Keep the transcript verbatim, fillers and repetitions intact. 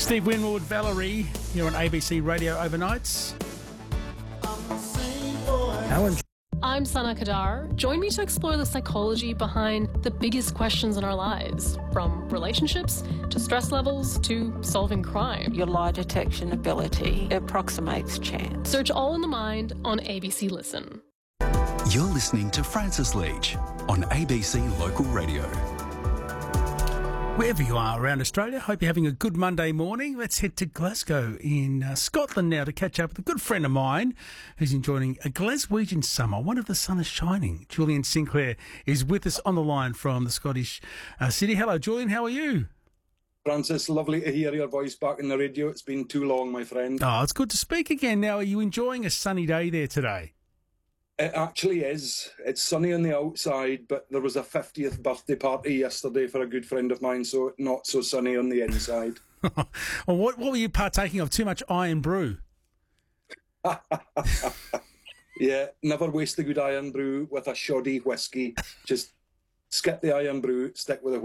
Steve Winwood, Valerie, here on A B C Radio Overnights. Alan. I'm Sana Kadar. Join me to explore the psychology behind the biggest questions in our lives, from relationships to stress levels to solving crime. Your lie detection ability approximates chance. Search All in the Mind on A B C Listen. You're listening to Francis Leach on A B C Local Radio. Wherever you are around Australia, hope you're having a good Monday morning. Let's head to Glasgow in uh, Scotland now to catch up with a good friend of mine who's enjoying a Glaswegian summer. One of the sun is shining. Julian Sinclair is with us on the line from the Scottish uh, city. Hello, Julian. How are you? Francis, lovely to hear your voice back in the radio. It's been too long, my friend. Oh, it's good to speak again. Now, are you enjoying a sunny day there today? It actually is. It's sunny on the outside, but there was a fiftieth birthday party yesterday for a good friend of mine, so not so sunny on the inside. Well, what, what were you partaking of? Too much iron brew? Yeah, never waste a good iron brew with a shoddy whiskey. Just skip the iron brew, stick with a